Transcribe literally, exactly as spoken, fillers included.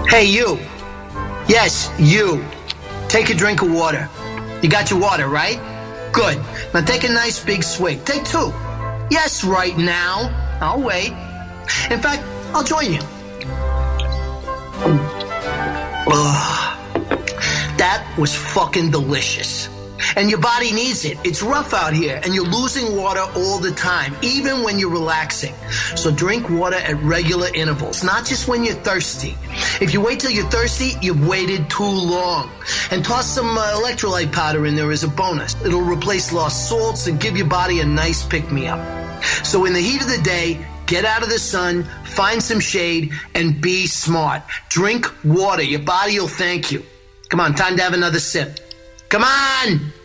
Hey, you. Yes, you. Take a drink of water. You got your water, right? Good. Now take a nice big swig. Take two. Yes, right now. I'll wait. In fact, I'll join you. Ugh. That was fucking delicious. And your body needs it. It's rough out here, and you're losing water all the time, even when you're relaxing. So drink water at regular intervals, not just when you're thirsty. If you wait till you're thirsty, you've waited too long. And toss some uh, electrolyte powder in there as a bonus. It'll replace lost salts and give your body a nice pick-me-up. So in the heat of the day, get out of the sun, find some shade, and be smart. Drink water. Your body will thank you. Come on, time to have another sip. Come on!